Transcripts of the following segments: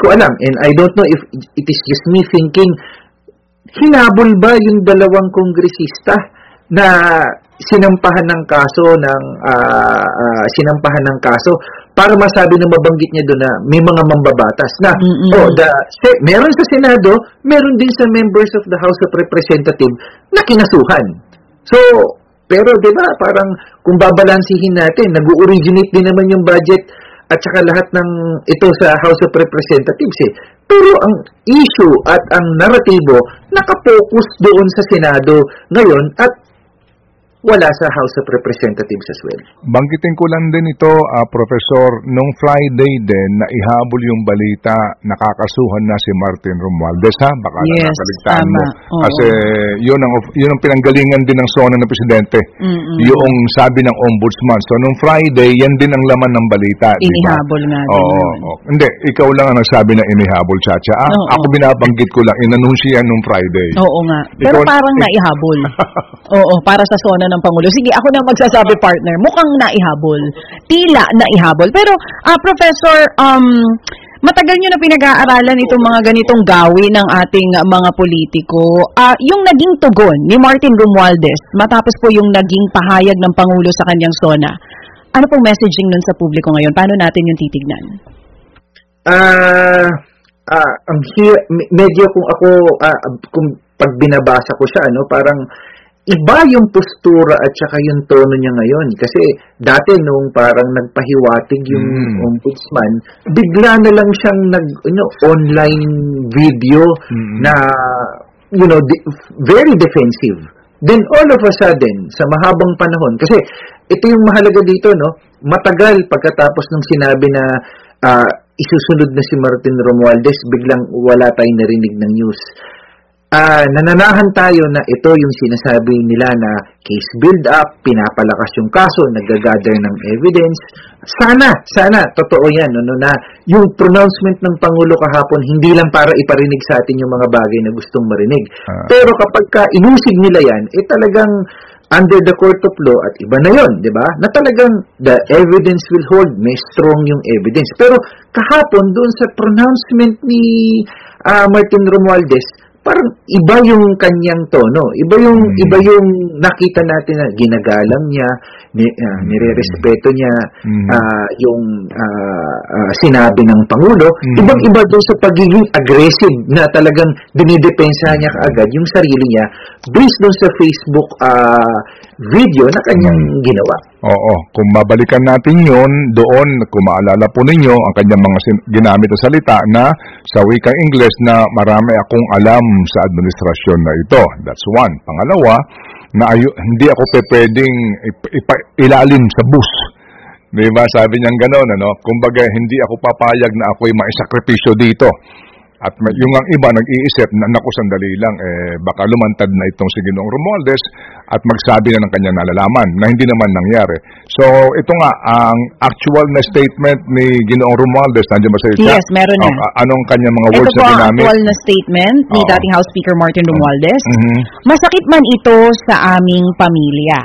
ko alam, and I don't know if it is just me thinking, hinabol ba yung dalawang kongresista na sinampahan ng kaso para masabi na mabanggit niya doon na may mga mambabatas na meron sa Senado, meron din sa members of the House of Representatives na kinasuhan. So, pero 'di ba, parang kung babalansihin natin, nag-originate din naman yung budget at saka lahat ng ito sa House of Representatives Pero ang issue at ang naratibo nakapokus doon sa Senado ngayon at wala sa House of Representatives as well. Banggitin ko lang din ito, Professor, nung Friday din, na ihabol yung balita, nakakasuhan na si Martin Romualdez, ha? Baka nakakaligtaan mo. Kasi yun ang pinanggalingan din ng SONA ng Presidente. Yung sabi ng Ombudsman. So, nung Friday, yan din ang laman ng balita. Inihabol nga din. Hindi, ikaw lang ang nagsabi na inihabol, Chacha. Ako binabanggit ko lang, inanunsya yan nung Friday. Oo nga. Pero parang naihabol. Oo, para sa SONA ng Pangulo. Sige, ako na magsasabi, partner. Mukhang naihabol. Tila naihabol. Pero, Professor, matagal nyo na pinag-aaralan itong mga ganitong gawin ng ating mga politiko. Yung naging tugon ni Martin Romualdez, matapos po yung naging pahayag ng Pangulo sa kanyang SONA, ano pong messaging nun sa publiko ngayon? Paano natin yung titignan? Medyo kung pag binabasa ko siya, parang iba yung postura at saka yung tono niya ngayon. Kasi dati nung parang nagpahiwatig yung ombudsman, bigla na lang siyang online video na, very defensive. Then all of a sudden, sa mahabang panahon, kasi ito yung mahalaga dito, matagal pagkatapos nung sinabi na isusunod na si Martin Romualdez, biglang wala tayong narinig ng news. Nananahan tayo na ito yung sinasabi nila na case build-up, pinapalakas yung kaso, nag-gather ng evidence. Sana, totoo yan, na yung pronouncement ng Pangulo kahapon, hindi lang para iparinig sa atin yung mga bagay na gustong marinig. Pero kapag inusig nila yan, talagang under the court of law, at iba na yon, di ba? Na talagang the evidence will hold, may strong yung evidence. Pero kahapon, doon sa pronouncement ni Martin Romualdez, parang iba yung kanyang tono. Iba yung nakita natin na ginagalang niya, nirerespeto niya yung sinabi ng Pangulo. Ibang-iba doon sa pagiging aggressive na talagang dinidepensa niya kaagad yung sarili niya based doon sa Facebook video na kanyang ginawa. Oo. Kung babalikan natin yun, doon, kung maalala po ninyo, ang kanyang mga ginamit na salita na sa wikang Ingles na marami akong alam sa administrasyon na ito. That's one. Pangalawa, na hindi ako pwedeng ilalim sa bus. Diba? Sabi niyang gano'n, kumbaga, hindi ako papayag na ako'y maisakripisyo dito. At yung ang iba nag-iisip na naku, sandali lang, baka lumantad na itong si Ginoong Romualdez at magsabi na ng kanyang nalalaman na hindi naman nangyari. So, ito nga, ang actual na statement ni Ginoong Romualdez, nandiyan ba sa isa? Yes, meron na. Anong kanyang mga words na ginamit? Ito po ang actual na statement ni dating House Speaker Martin Romualdez. Masakit man ito sa aming pamilya.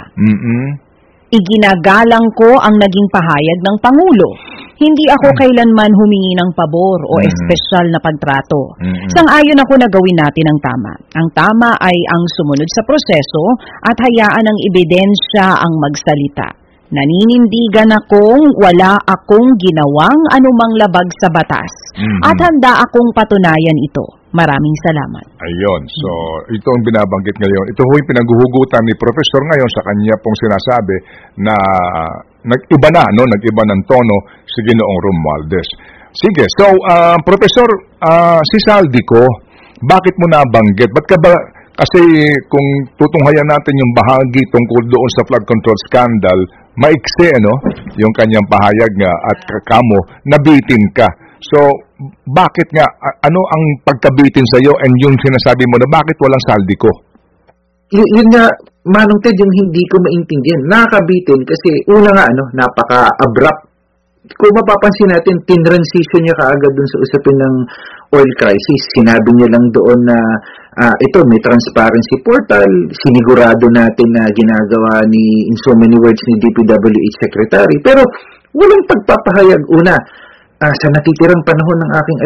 Iginagalang ko ang naging pahayag ng Pangulo. Hindi ako kailanman humingi ng pabor o espesyal na pagtrato. Sang-ayon ako na gawin natin ang tama. Ang tama ay ang sumunod sa proseso at hayaan ang ebidensya ang magsalita. Naninindigan akong wala akong ginawang anumang labag sa batas at handa akong patunayan ito. Maraming salamat. Ayun. So, ito ang binabanggit ngayon. Ito yung pinaghuhugutan ni Professor ngayon sa kanya pong sinasabi na nag-iba ng tono si Ginoong Romualdez. Sige. So, Professor, si Saldico, bakit mo nabanggit? Ba't ka ba, kasi kung tutunghayan natin yung bahagi tungkol doon sa flood control scandal, maiksi, yung kanyang pahayag nga at kakamo, nabitin ka. So, bakit nga, ano ang pagkabitin sa iyo and yung sinasabi mo na bakit walang Saldico? Yun nga, Manong Ted, yung hindi ko maintindihan. Nakakabitin kasi una nga, napaka-abrupt. Kung mapapansin natin, tinransition niya kaagad dun sa usapin ng oil crisis. Sinabi niya lang doon na ito, may transparency portal, sinigurado natin na ginagawa in so many words ni DPWH Secretary. Pero walang pagpapahayag una. Sa natitirang panahon ng aking administrasyon,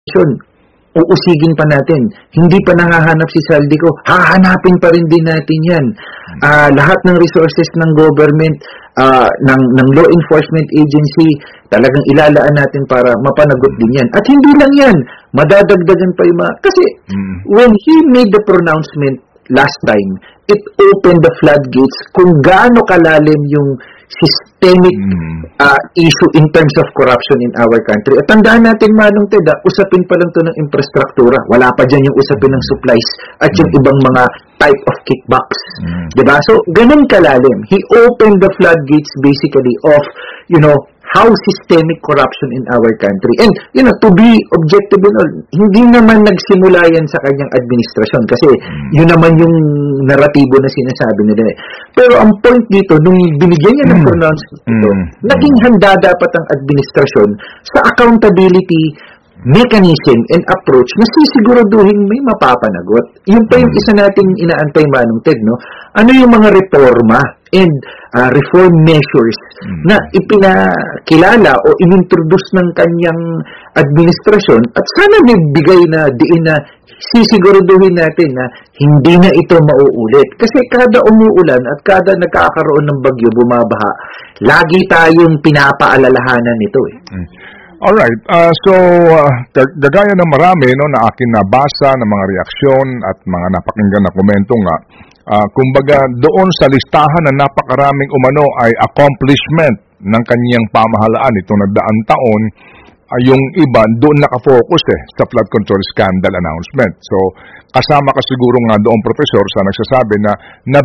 uusigin pa natin. Hindi pa nahahanap si Saldico, hahanapin pa rin din natin yan. Lahat ng resources ng government, ng law enforcement agency, talagang ilalaan natin para mapanagot din yan. At hindi lang yan, madadagdagan pa yung mga... Kasi when he made the pronouncement last time, it opened the floodgates kung gaano kalalim yung systemic issue in terms of corruption in our country. At tandaan natin, Manong Ted, usapin pa lang to ng infrastruktura. Wala pa dyan yung usapin ng supplies at yung ibang mga type of kickbacks. Diba? So, ganun kalalim. He opened the floodgates basically of, how systemic corruption in our country. And, to be objective and all, hindi naman nagsimula yan sa kanyang administrasyon kasi yun naman yung naratibo na sinasabi nila. Pero ang point dito, nung binigyan niya ng pronouncement ito, naging handa dapat ang administrasyon sa accountability mechanism and approach na sisiguraduhin may mapapanagot. Yun pa yung isa nating inaantay, Manong Ted, no? Ano yung mga reforma and reform measures na ipinakilala o inintroduce ng kanyang administrasyon at sana may bigay na diin na sisiguraduhin natin na hindi na ito mauulit. Kasi kada umuulan at kada nagkakaroon ng bagyo, bumabaha, lagi tayong pinapaalalahanan nito eh. Alright, so gagaya ng marami na akin nabasa ng mga reaksyon at mga napakinggan na komento nga, kumbaga doon sa listahan na napakaraming umano ay accomplishment ng kanyang pamahalaan itong nagdaang taon, yung iba doon nakafocus sa flood control scandal announcement. So kasama ka siguro nga doon, Professor, sa nagsasabi na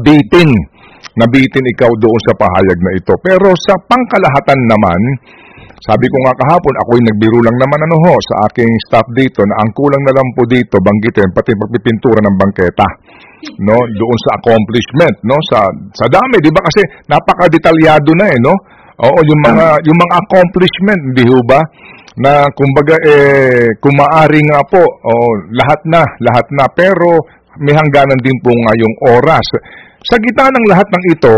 nabitin ikaw doon sa pahayag na ito. Pero sa pangkalahatan naman, sabi ko nga kahapon, ako'y nagbiro lang naman sa aking staff dito na ang kulang na lang po dito banggitin pati pagpipintura ng bangketa, doon sa accomplishment, sa dami, di ba? Kasi napakadetalyado na Oo, yung mga accomplishment, hindi ho ba? Na kumbaga kumaari nga po, lahat na, pero may hangganan din po nga yung oras. Sa gitna ng lahat ng ito,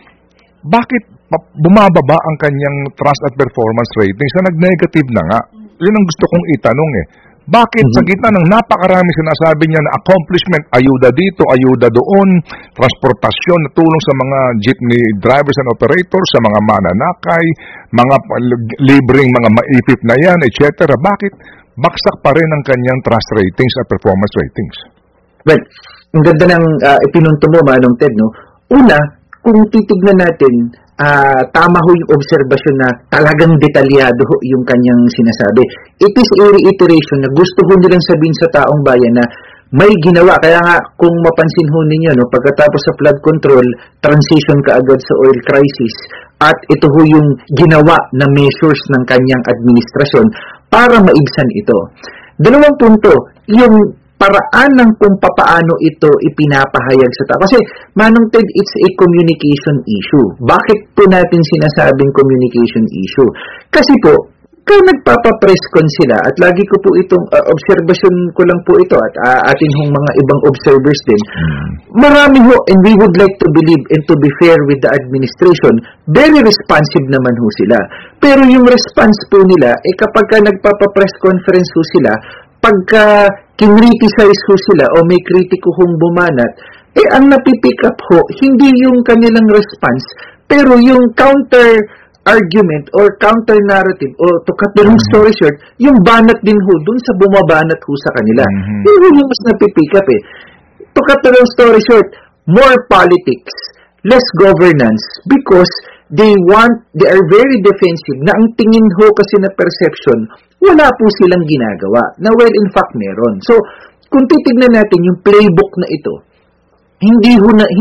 bakit bumababa ang kanyang trust at performance ratings na nag-negative na nga? Yun ang gusto kong itanong Bakit sa gitna ng napakaraming sinasabi niya na accomplishment, ayuda dito, ayuda doon, transportasyon, tulong sa mga jeepney drivers and operators, sa mga mananakay, mga libreng mga maipit na yan, etc. Bakit baksak pa rin ang kanyang trust ratings at performance ratings? Well, ang ganda ng ipinunto mo, Manong Ted, no? Una, kung titignan natin, tama ho yung obserbasyon na talagang detalyado ho yung kanyang sinasabi. It is a reiteration na gusto ho nilang sabihin sa taong bayan na may ginawa. Kaya nga, kung mapansin ho ninyo, pagkatapos sa flood control, transition kaagad sa oil crisis, at ito ho yung ginawa na measures ng kanyang administrasyon para maibsan ito. Dalawang punto, yung paraan ng kung papaano ito ipinapahayag sa tao. Kasi, Manong Ted, it's a communication issue. Bakit po natin sinasabing communication issue? Kasi po, kung nagpapapress con sila, at lagi ko po itong observation ko lang po ito, at atin hong mga ibang observers din, marami ho, and we would like to believe and to be fair with the administration, very responsive naman ho sila. Pero yung response po nila, kapag ka nagpapapress conference ho sila, pagka kinriticize ho sila o may kritiko hong bumanat, ang napipick up ho, hindi yung kanilang response, pero yung counter argument or counter narrative or to cut the long story short, yung banat din ho dun sa bumabanat ho sa kanila. Yun yung mas napipick up To cut the long story short, more politics, less governance, because they are very defensive na ang tingin ho kasi na perception, wala po silang ginagawa. Na well, in fact, meron. So, kung titignan natin yung playbook na ito, hindi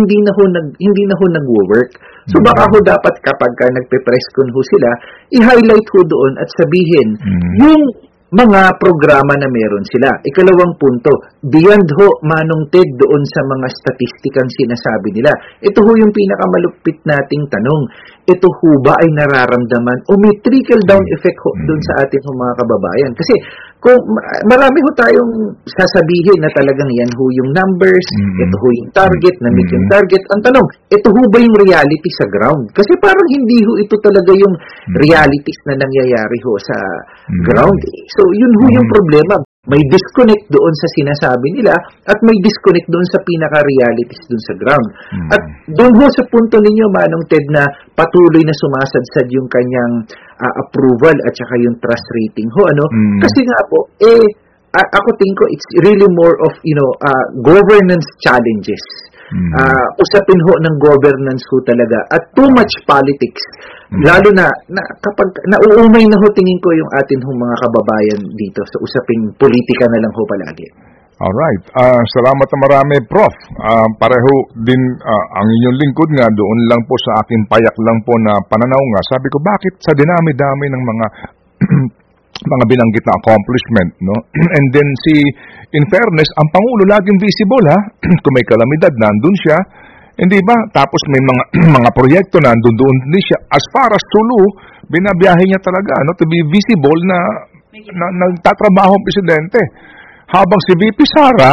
na ho nagwo-work. So, baka ho dapat kapag nagpe-press con ho sila, i-highlight ho doon at sabihin yung mga programa na meron sila. Ikalawang punto, beyond ho, Manong Ted, doon sa mga statistikang sinasabi nila. Ito ho yung pinakamalupit nating tanong. Ito ho ba ay nararamdaman o may trickle-down effect ho doon sa ating mga kababayan? Kasi kung marami ho tayong sasabihin na talagang yan ho yung numbers, ito ho yung target, na-meet yung target. Ang tanong, ito ho ba yung reality sa ground? Kasi parang hindi ho ito talaga yung realities na nangyayari ho sa ground. So, yun ho yung problema. May disconnect doon sa sinasabi nila at may disconnect doon sa pinaka-realities doon sa ground. At doon ho sa punto ninyo, Manong Ted, na patuloy na sumasadsad yung kanyang approval at saka yung trust rating ho, ano? Kasi nga po, ako tingin ko, it's really more of, governance challenges. Usapin ho ng governance ho talaga at too much politics. Lalo na kapag nauumay na ho tingin ko yung atin hong mga kababayan dito sa usaping politika na lang ho palagi. Alright. Salamat na marami, Prof. Pareho din ang inyong lingkod nga, doon lang po sa aking payak lang po na pananaw nga. Sabi ko, bakit sa dinami-dami ng mga mga binanggit na accomplishment, no? And then in fairness, ang Pangulo laging visible, ha? Kung may kalamidad, nandun siya. Hindi ba? Tapos may mga proyekto nandun doon din siya. As far as Sulu, binabiyahe niya talaga, no? To be visible na nagtatrabaho ang presidente. Habang si VP Sara,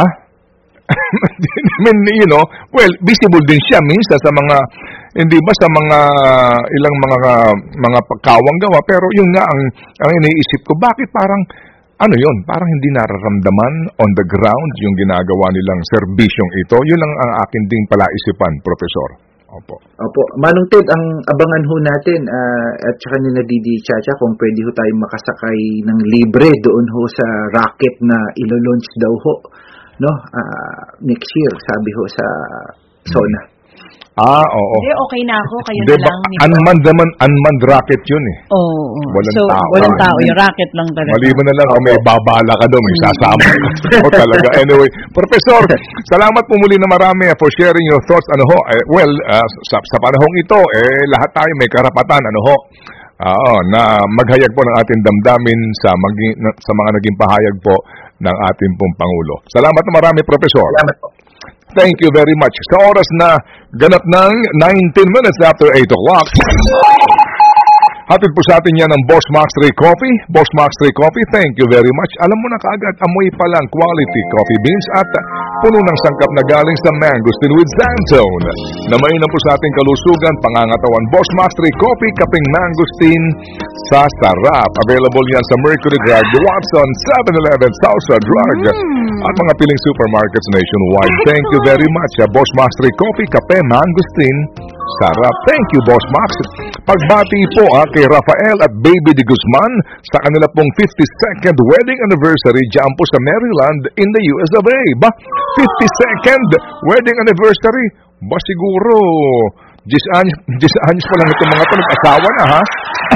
visible din siya minsan sa mga, hindi ba sa mga ilang mga pagkawang gawa, pero yun nga ang iniisip ko, bakit parang parang hindi nararamdaman on the ground yung ginagawa nilang serbisyong ito. Yun lang ang akin ding palaisipan, Professor. Opo. Manong Ted, ang abangan ho natin at saka ni Didi Chacha kung pwede ho tayong makasakay ng libre doon ho sa rocket na ilo-launch daw ho, no? Next year, sabi ho sa SONA. Oo. Hindi, okay na ako. Kayo Diba, na lang. unmanned rocket yun eh. Oo. Walang so, tao. Walang tao. Yung rocket lang talaga. Maliban na lang kung may babala ka doon, may sasama ka talaga. Anyway, Professor, salamat po muli na marami for sharing your thoughts. Sa panahong ito, lahat tayo may karapatan, na maghayag po ng ating damdamin sa mga naging pahayag po ng ating pong Pangulo. Salamat na marami, Professor. Salamat po. Thank you very much. Sa oras na ganap ng 19 minutes after 8 o'clock, hatid po sa atin yan ng Boss Max 3 Coffee. Boss Max 3 Coffee, thank you very much. Alam mo na kaagad, amoy pa lang quality coffee beans at puno ng sangkap na galing sa mangosteen with xantone. Na mainam po sa ating kalusugan, pangangatawan. Boss Max 3 Coffee, kaping mangosteen sa sarap. Available yan sa Mercury Drug, Watson, 7-Eleven, Southside Drug, at mga piling supermarkets nationwide. Thank you very much. Boss Max 3 Coffee, kape, mangosteen, sarap. Thank you, Boss Max. Pagbati po kay Rafael at Baby de Guzman sa kanila pong 52nd wedding anniversary dyan po sa Maryland in the US of A. 52nd wedding anniversary. Siguro 10 anyos pa lang itong mga ito, nag-asawa na, ha?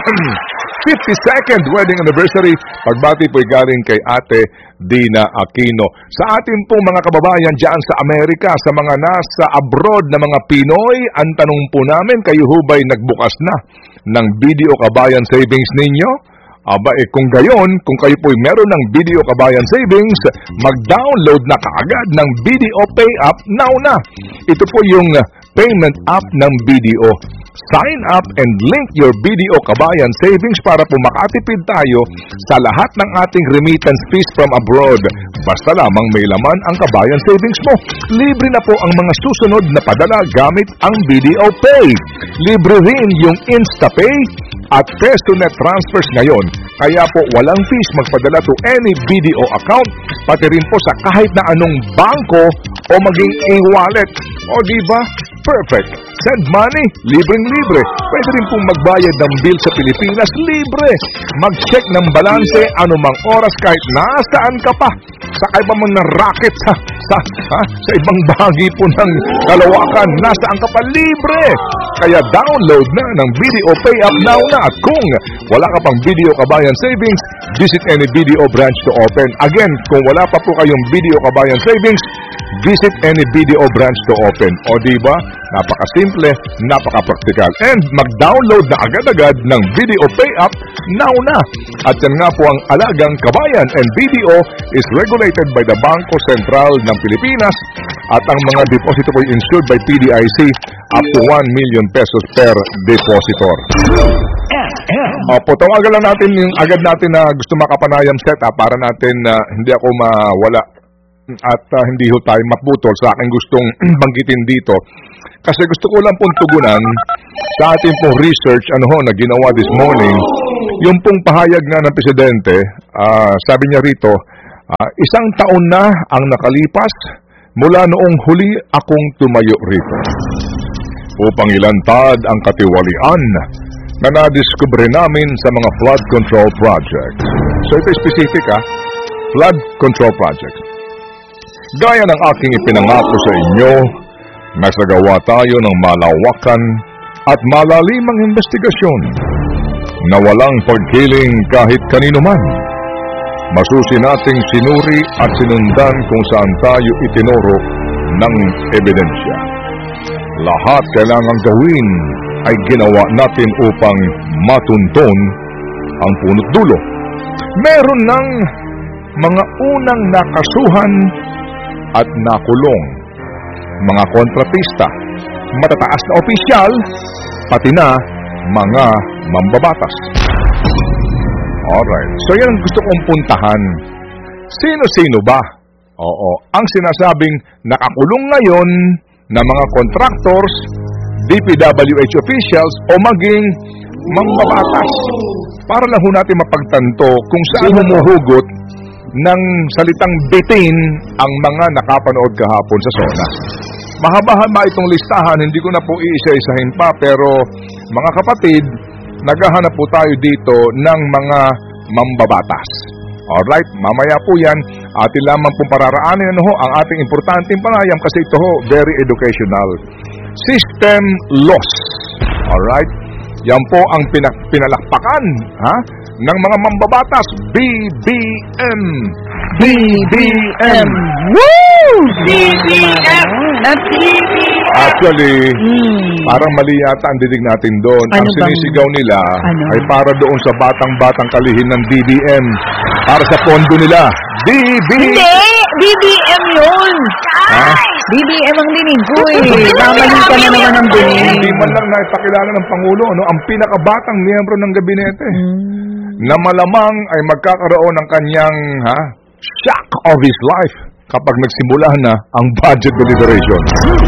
52nd wedding anniversary. Pagbati po galing kay Ate Dina Aquino. Sa atin pong mga kababayan dyan sa Amerika, sa mga nasa abroad na mga Pinoy, ang tanong po namin, kayo ho ba'y nagbukas na ng Video Kabayan Savings ninyo? Kung gayon, kung kayo po'y meron ng Video Kabayan Savings, mag-download na kaagad ng Video Pay App now na. Ito po yung payment app ng Video. Sign up and link your Video Kabayan Savings para po makatipid tayo sa lahat ng ating remittance fees from abroad. Basta lamang may laman ang Kabayan Savings mo. Libre na po ang mga susunod na padala gamit ang Video Pay. Libre rin yung InstaPay at PesoNet transfers ngayon. Kaya po walang fees magpadala to any Video account, pati rin po sa kahit na anong bangko o maging e-wallet. O diba? Perfect. Send money, libreng-libre. Pwede rin pong magbayad ng bill sa Pilipinas, libre. Mag-check ng balanse anumang oras kahit nasaan ka pa. Sakay pa man ng racket sa ibang bahagi po ng kalawakan, nasaan ka pa, libre. Kaya download na ng Video Pay App now na. At kung wala ka pang Video Kabayan Savings, visit any Video branch to open. Again, kung wala pa po kayong Video Kabayan Savings, visit any Video branch to open. O diba? Napakasimple, napaka-practical. And mag-download na agad-agad ng Video Pay App now na. At yan nga po ang alagang kabayan, and Video is regulated by the Bangko Sentral ng Pilipinas at ang mga deposito po insured by PDIC up to 1 million pesos per depositor. Opo, tawagan lang natin yung agad natin na gusto makapanayam set para natin hindi ako mawala at hindi ho tayo maputol sa aking gustong banggitin dito. Kasi gusto ko lang pong tugunan sa ating pong research na ginawa this morning, yung pong pahayag nga ng Presidente, sabi niya rito, 1 taon na ang nakalipas mula noong huli akong tumayo rito upang ilantad ang katiwalian na nadiskubre namin sa mga flood control projects. So ito specific flood control projects. Gaya ng aking ipinangako sa inyo, nagsagawa tayo ng malawakan at malalimang investigasyon na walang pagkiling kahit kanino man. Masusi nating sinuri at sinundan kung saan tayo itinuro ng ebidensya. Lahat kailangang gawin ay ginawa natin upang matunton ang punot dulo. Meron ng mga unang nakasuhan at nakulong, mga kontratista, matataas na opisyal, pati na mga mambabatas. Alright, so yan ang gusto kong puntahan. Sino-sino ba? Oo, ang sinasabing nakakulong ngayon na mga contractors, DPWH officials o maging mambabatas. Para lang ho natin mapagtanto kung saan humuhugot ng salitang bitin ang mga nakapanood kahapon sa SONA. Mahaba-haba itong listahan, hindi ko na po iisa-isahin pa, pero mga kapatid, naghahanap po tayo dito ng mga mambabatas. Alright, mamaya po yan, atin lamang pong pararaanin ang ating importanteng panayam kasi ito very educational. System loss. Alright, yan po ang pinalakpakan ng mga mambabatas, BBM. BBM. Woo! BBM. Actually, parang mali yata ang didig natin doon. Ang sinisigaw nila ay para doon sa batang-batang kalihin ng BBM. Para sa pondo nila. Hindi! BBM yun! BBM ang dinig ko Mamali ka na naman ang dinig. Hindi man lang naipakilala ng Pangulo ang pinakabatang miyembro ng gabinete na malamang ay magkakaroon ng kanyang shock of his life kapag nagsimula na ang budget deliberation.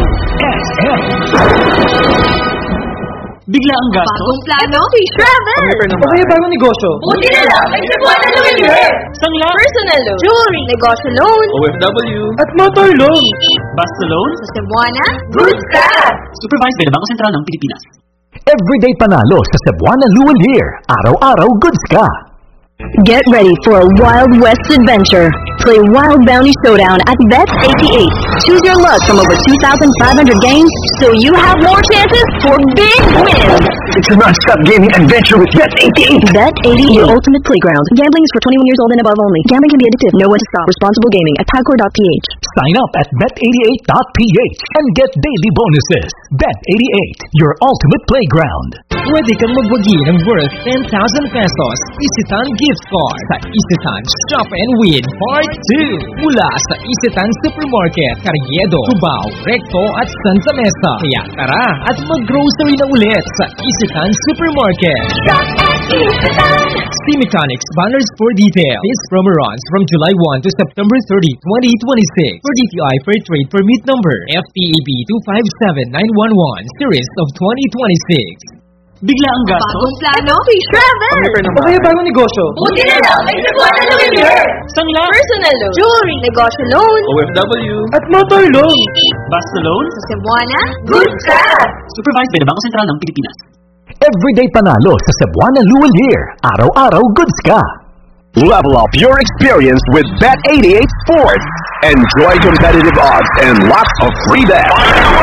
Bigla ang gasto? Bagong plano? Travel! Okay, bagong negosyo? Buti na lang, may Cebuana loan here! Sangla? Personal loan, jewelry, negosyo loan, OFW? At motor loan? Basta loan? sa Cebuana, goods ka! Supervised by the Bangko Sentral ng Pilipinas. Everyday panalo sa Cebuana Luan Year. Araw-araw goods ka. Get ready for a Wild West adventure. Play Wild Bounty Showdown at Bet88. Choose your luck from over 2,500 games so you have more chances for big wins. It's a non-stop gaming adventure with Bet88. Bet88, your ultimate playground. Gambling is for 21 years old and above only. Gambling can be addictive. Know when to stop. Responsible gaming at PAGCOR.ph. Sign up at Bet88.ph and get daily bonuses. Bet88, your ultimate playground. Pwede kang magwagi ng worth 10,000 pesos Isitan gift card sa Isitan Shop and Win Part 2 mula sa Isitan Supermarket, Carriedo, Cubao, Recto at Santa Mesa. Kaya tara at mag-grocery na ulit sa Isitan Supermarket. Shop at Isitan! See Mechanics banners for detail. This promo runs from July 1 to September 30, 2026 for DTI Fair Trade Permit Number FTEB 257911 Series of 2026. Bigla ang gasto? Bagong plano? Travel! Okay, bagong negosyo? Buti na lang, may Cebuana loan here! Sangla? Personal loan, jewelry, negosyo loan, OFW? At motor loan? Basta loan? sa Cebuana, goods ka! Supervised by the Bangko Sentral ng Pilipinas. Everyday panalo sa Cebuana Luan Year. Araw-araw goods ka. Level up your experience with Bet88 Sports. Enjoy competitive odds and lots of free bets.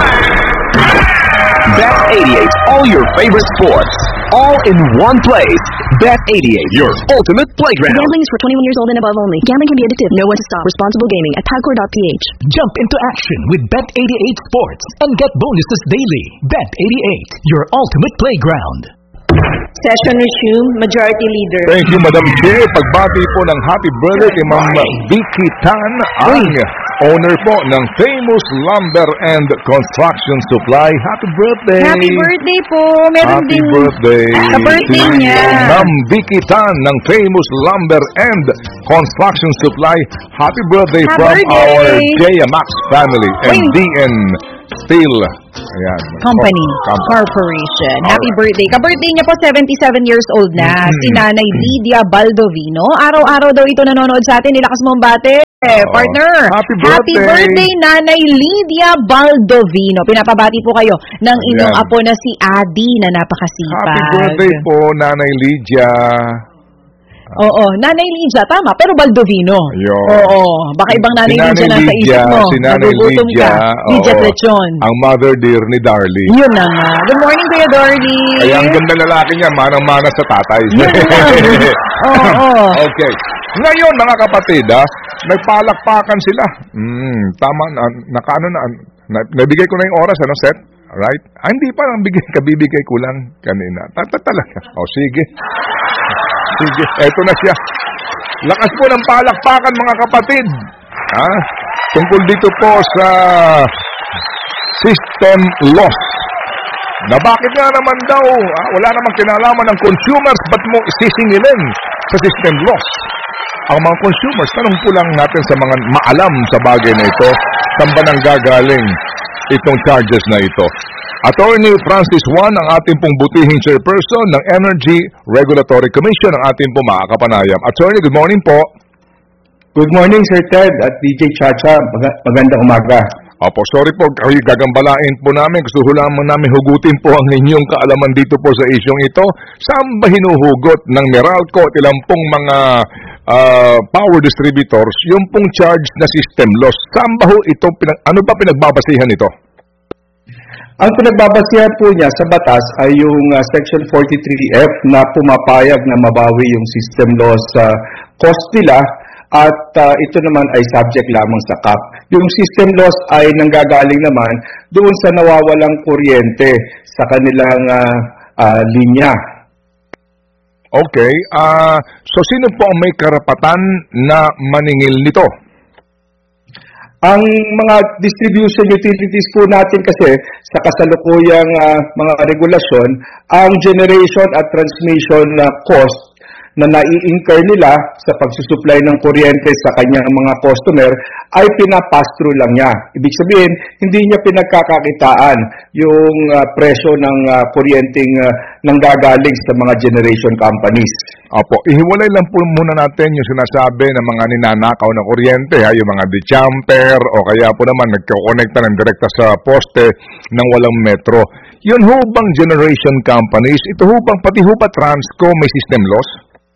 Bet88, all your favorite sports, all in one place. Bet88, your ultimate playground. Gambling is for 21 years old and above only. Gambling can be addictive. Know when to stop. Responsible gaming at PAGCOR.ph. Jump into action with Bet88 Sports and get bonuses daily. Bet88, your ultimate playground. Session resume, Majority Leader. Thank you, Madam Chair. Pagbati po ng happy birthday kay Ma'am Vicky Tan, ang owner po ng Famous Lumber and Construction Supply. Happy birthday! Happy birthday po. Meron Happy ding birthday! ka-birthday niya. Ma'am Vicky Tan ng Famous Lumber and Construction Supply. Happy birthday Happy from birthday. our JMax family and Uy. DN Steel. Ayan. Company. Corporation. Happy birthday. Ka-birthday niya po, 77 years old na. Si Nanay Lydia Baldovino. Araw-araw daw ito nanonood sa atin. Nilakas mo ang bate. Partner. Happy Happy birthday, Nanay Lydia Baldovino. Pinapabati po kayo ng inyong Ayan. apo na si Adi na napakasipag. Happy birthday po, Nanay Lydia. Oo, Nanay Lydia, tama, pero Baldovino. Ayun. Oo, baka ibang Nanay Si Lydia nasa isip mo. Si Nanay Nagugutom Lydia, ka. Lydia oo. Lechon. Ang mother dear ni Darlie. Yun na nga. Good morning, Kuya Dorly. Kaya ang ganda lalaki niya, manang-mana sa tatay. Oo. Okay. Ngayon, mga kapatid, nagpalakpakan sila. Tama, nabigay ko na yung oras, ano, Seth? Alright? Hindi pa, kabibigay ko lang kanina. Talaga. Sige. Sige, eto na siya. Lakas po ng palakpakan, mga kapatid. Tungkol dito po sa system loss. Na bakit nga naman daw, wala namang kinalaman ng consumers, ba't mo isisingilin sa system loss? Ang mga consumers, tanong po lang natin sa mga maalam sa bagay na ito, saan ba nang gagaling itong charges na ito? Attorney Francis Juan, ang ating pong butihing chairperson ng Energy Regulatory Commission, ang ating pong makakapanayam. Attorney, good morning po. Good morning, Sir Ted at DJ Chacha. Magandang umaga. Opo, sorry po, gagambalain po namin. Gusto lamang namin hugutin po ang inyong kaalaman dito po sa isyong ito. Saan ba hinuhugot ng Meralco at ilang pong mga power distributors yung pong charge na system loss? Saan ba ho ito, ano ba pinagbabasihan ito? Ang pinagbabasihan po niya sa batas ay yung Section 43F na pumapayag na mabawi yung system loss cost nila at ito naman ay subject lamang sa cap. Yung system loss ay nanggagaling naman doon sa nawawalang kuryente sa kanilang linya. Okay, so sino po ang may karapatan na maningil nito? Ang mga distribution utilities po natin kasi sa kasalukuyang mga regulasyon, ang generation at transmission cost na nai-incur nila sa pagsusupply ng kuryente sa kanyang mga customer ay pinapass-through lang niya. Ibig sabihin, hindi niya pinagkakakitaan yung presyo ng kuryenteng nanggagaling sa mga generation companies. Opo, ihiwalay lang po muna natin yung sinasabi ng mga ninanakaw na kuryente, yung mga dechamper o kaya po naman nagkakonekta ng direkta sa poste ng walang metro. Yun ho bang generation companies, ito ho bang pati ho pa Transco may system loss?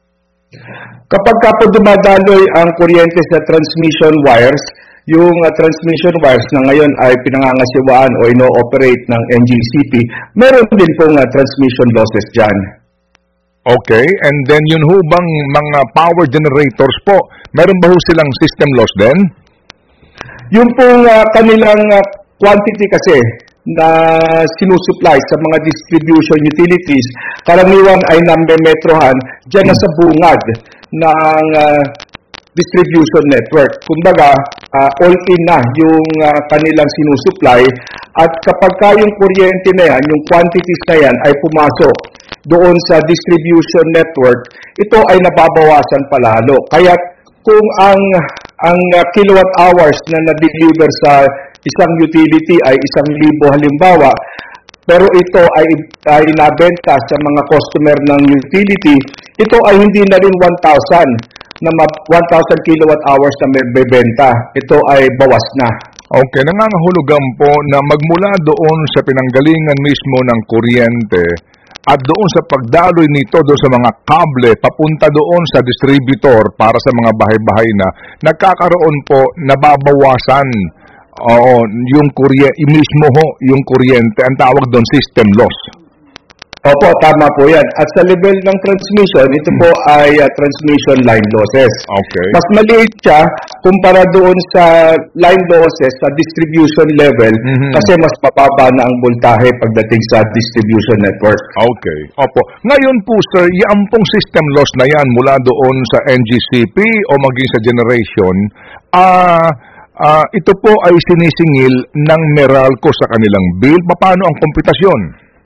Kapag po dumadaloy ang kuryente sa transmission wires, yung transmission wires na ngayon ay pinangangasiwaan o ino-operate ng NGCP, meron din pong transmission losses dyan. Okay, and then yun ho bang mga power generators po, meron ba ho silang system loss din? Yung pong kanilang quantity kasi na sinusupply sa mga distribution utilities, karaniwan ay nammemetrohan dyan na sa bungad ng distribution network. Kumbaga, all-in na yung kanilang sinusupply at kapag yung kuryente na yan, yung quantities na yan ay pumasok doon sa distribution network, ito ay nababawasan palalo. Kaya kung ang kilowatt hours na na-deliver sa isang utility ay 1,000 halimbawa, pero ito ay nabenta sa mga customer ng utility, ito ay hindi na rin 1,000 kilowatt hours na may bebenta. Ito ay bawas na. Okay, nangangahulugan po na magmula doon sa pinanggalingan mismo ng kuryente at doon sa pagdaloy nito doon sa mga kable papunta doon sa distributor para sa mga bahay-bahay na nagkakaroon po nababawasan yung mismo ho, yung kuryente, ang tawag doon system loss. Opo, tama po yan. At sa level ng transmission, ito po ay transmission line losses. Okay. Mas maliit siya kumpara doon sa line losses sa distribution level kasi mas mababa na ang voltahe pagdating sa distribution network. Okay. Opo. Ngayon po sir, yan pong system loss na yan mula doon sa NGCP o maging sa generation, ito po ay sinisingil ng Meralco sa kanilang bill. Paano ang komputasyon?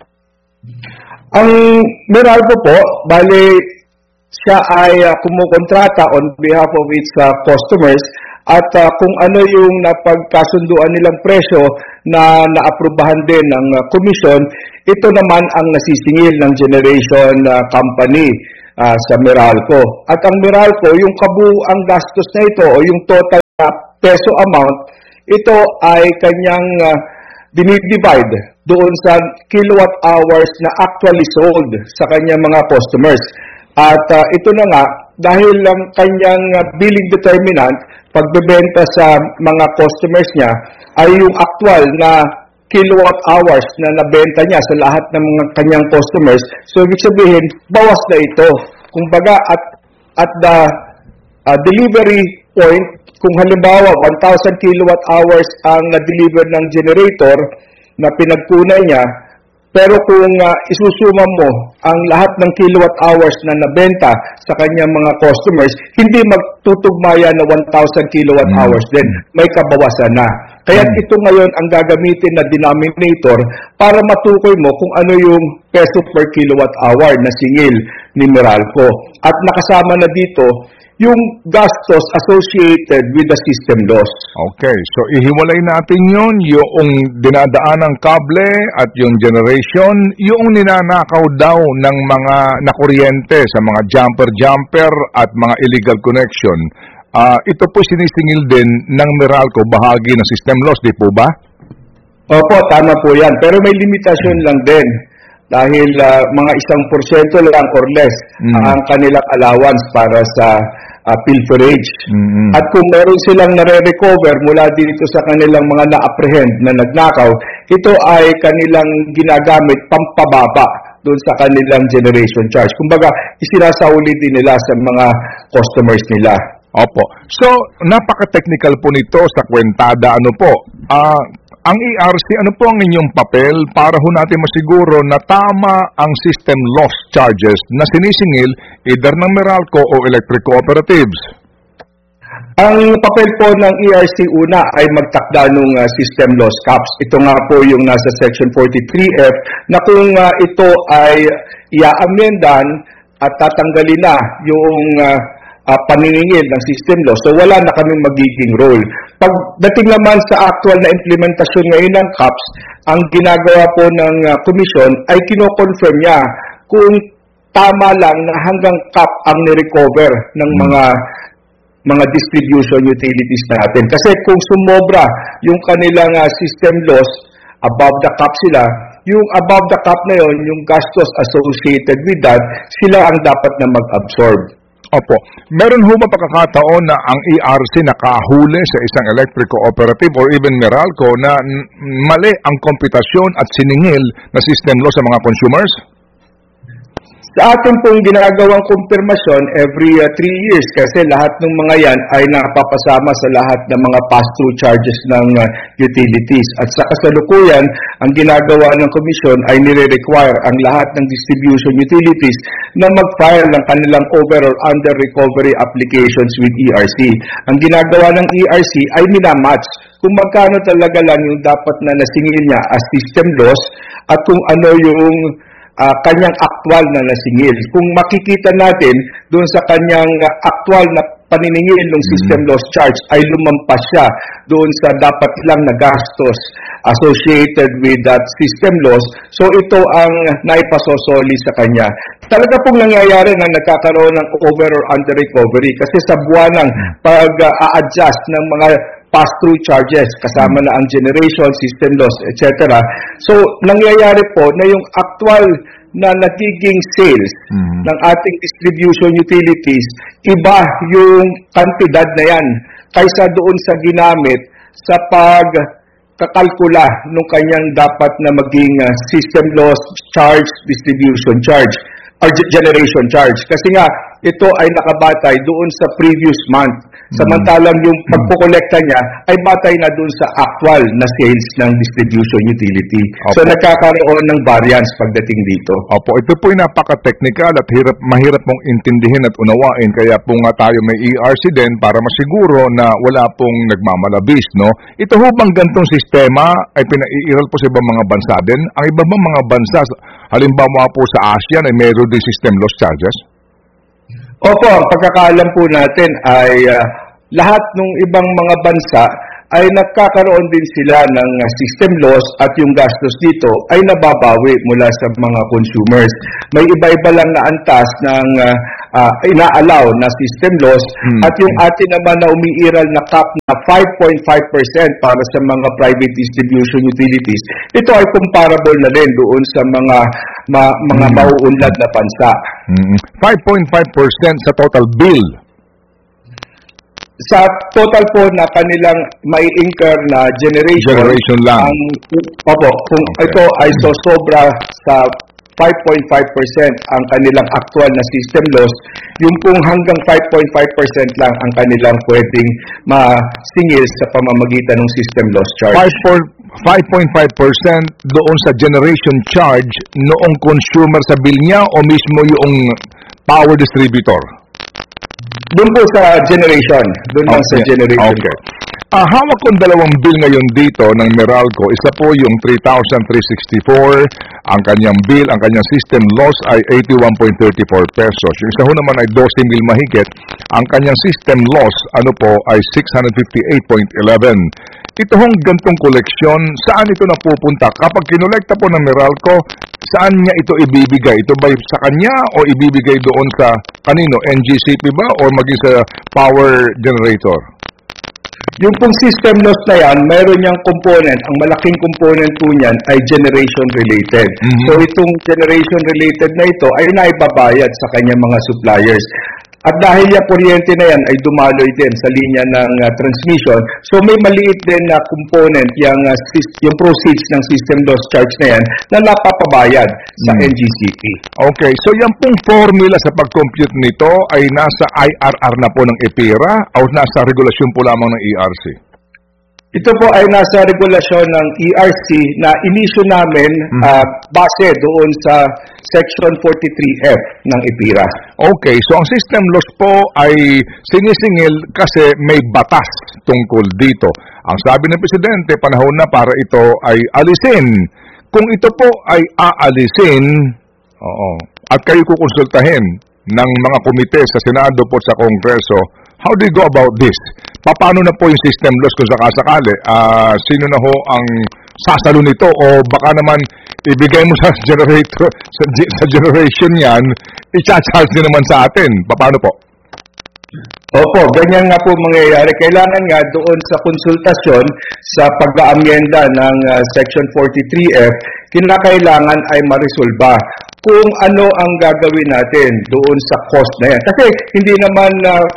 Ang Meralco po, bali siya ay kumukontrata on behalf of its customers at kung ano yung napagkasunduan nilang presyo na naaprubahan din ng komisyon, ito naman ang nasisingil ng generation company sa Meralco. At ang Meralco, yung kabuuang gastos na ito o yung total peso amount, ito ay kanyang dinidivide doon sa kilowatt hours na actually sold sa kanyang mga customers. At ito na nga, dahil ang kanyang billing determinant, pagbebenta sa mga customers niya, ay yung actual na kilowatt hours na nabenta niya sa lahat ng mga kanyang customers. So, ibig sabihin, bawas na ito. Kumbaga, at the delivery point, kung halimbawa 1,000 kilowatt hours ang na-deliver ng generator na pinagkunay niya, pero kung isusuma mo ang lahat ng kilowatt hours na nabenta sa kanyang mga customers, hindi magtutugmaya na 1,000 kilowatt hours din. May kabawasan na. Kaya ito ngayon ang gagamitin na denominator para matukoy mo kung ano yung peso per kilowatt hour na singil ni Meralco. At nakasama na dito yung gastos associated with the system loss. Okay, so ihiwalay natin yun, yung dinadaan ng kable at yung generation, yung ninanakaw daw ng mga nakuryente sa mga jumper at mga illegal connection. Ito po sinisingil din ng Meralco, bahagi ng system loss, di po ba? Opo, tama po yan. Pero may limitasyon lang din. Dahil mga 1% lang or less ang kanilang allowance para sa pilferage. At kung meron silang nare-recover mula dito sa kanilang mga na-apprehend na nagnakaw, ito ay kanilang ginagamit pampababa doon sa kanilang generation charge. Kumbaga, isinasauli din nila sa mga customers nila. Opo. So, napaka-technical po nito sa kwentada. Ano po? Ang ERC, ano po ang inyong papel para ho natin masiguro na tama ang system loss charges na sinisingil either ng Meralco o electric cooperatives? Ang papel po ng ERC una ay magtakda ng system loss caps. Ito nga po yung nasa Section 43F na kung ito ay i-amendan at tatanggalin na yung paniningil ng system loss. So wala na kaming magiging role. Pagdating naman sa actual na implementasyon ngayon ng CAPS, ang ginagawa po ng komisyon ay kino-confirm niya kung tama lang na hanggang cap ang ni-recover ng mga distribution utilities natin. Kasi kung sumobra yung kanilang system loss, above the cap sila, yung above the cap na yon, yung gastos associated with that, sila ang dapat na mag-absorb. Opo. Meron ho ba pagkakataon na ang ERC nakahuli sa isang electric cooperative or even Meralco na mali ang komputasyon at siningil na system loss sa mga consumers? Sa atin pong ginagawang kumpirmasyon every 3 years kasi lahat ng mga yan ay napapasama sa lahat ng mga pass-through charges ng utilities. At sa kasalukuyan, ang ginagawa ng komisyon ay nire-require ang lahat ng distribution utilities na mag-file ng kanilang over or under recovery applications with ERC. Ang ginagawa ng ERC ay minamatch kung magkano talaga lang yung dapat na nasingil niya as system loss at kung ano yung kanyang aktual na nasingil. Kung makikita natin doon sa kanyang aktual na paniningil ng system loss charge ay lumampas siya doon sa dapat lang na gastos associated with that system loss, so ito ang naipasosoli sa kanya. Talaga pong nangyayari na nagkakaroon ng over or under recovery kasi sa buwanang pag-a-adjust ng mga pass-through charges, kasama na ang generation, system loss, etc. So, nangyayari po na yung actual na nagiging sales ng ating distribution utilities, iba yung kantidad na yan kaysa doon sa ginamit sa pagkakalkula ng kanyang dapat na maging system loss charge, distribution charge, or generation charge. Kasi nga, ito ay nakabatay doon sa previous month. Samantalang yung pagkukolekta niya ay batay na doon sa actual na sales ng distribution utility. So nagkakaroon ng variance pagdating dito. Opo, ito po ay napaka-technical at mahirap mong intindihin at unawain. Kaya po nga tayo may ERC din para masiguro na wala pong nagmamalabis, no? Ito ho bang gantong sistema ay pinaiiral po sa ibang mga bansa din? Ang iba bang mga bansa, halimbawa po sa ASEAN, ay meron din system loss charges? Opo, ang pagkakaalam po natin ay lahat ng ibang mga bansa ay nagkakaroon din sila ng system loss at yung gastos dito ay nababawi mula sa mga consumers. May iba-iba lang na antas ng ina-allow na system loss at yung atin naman na umiiral na cap na 5.5% para sa mga private distribution utilities. Ito ay comparable na rin doon sa mga mauunlad na bansa. 5.5% sa total bill. Sa total po na kanilang may incur na generation lang. Kung ito ay sobra sa 5.5% ang kanilang actual na system loss, yung pong hanggang 5.5% lang ang kanilang pwedeng masingil sa pamamagitan ng system loss charge. 5.5% doon sa generation charge noong consumer sa bill niya o mismo yung power distributor? Doon po sa generation. Doon lang sa generation. Okay. Hawak kong dalawang bill ngayon dito ng Meralco. Isa po yung 3,364. Ang kanyang bill, ang kanyang system loss ay 81.34 pesos. Yung isa ho naman ay 12,000 mahigit. Ang kanyang system loss, ay 658.11. Ito hong gantong koleksyon, saan ito napupunta? Kapag kinolekta po ng Meralco, saan niya ito ibibigay? Ito ba sa kanya o ibibigay doon sa kanino? NGCP ba o maging sa power generator? Yung pong system loss na yan, meron niyang component. Ang malaking component po niyan ay generation related. So itong generation related na ito ay naibabayad sa kanyang mga suppliers. At dahil yung kuryente na yan ay dumaloy din sa linya ng transmission, so may maliit din na component yung proceeds ng system loss charge na yan na napapabayad sa NGCP. Okay, so yung pong formula sa pag-compute nito ay nasa IRR na po ng EPIRA o nasa regulasyon po lamang ng ERC? Ito po ay nasa regulasyon ng ERC na inisyu namin base doon sa Section 43F ng EPIRA. Okay, so ang system loss po ay sinisingil kasi may batas tungkol dito. Ang sabi ng Presidente, panahon na para ito ay alisin. Kung ito po ay aalisin, at kayo kukonsultahin ng mga komite sa Senado po sa Kongreso, how do you go about this? Paano na po yung system loss kung sakasakali? Sino na ho ang sasalo nito? O baka naman ibigay mo sa generator, sa generation yan, i-charge din naman sa atin. Paano po? Opo, ganyan nga po mangyayari. Kailangan nga doon sa konsultasyon sa pag-aamyenda ng Section 43F, kinakailangan ay marisolba kung ano ang gagawin natin doon sa cost na yan. Kasi hindi naman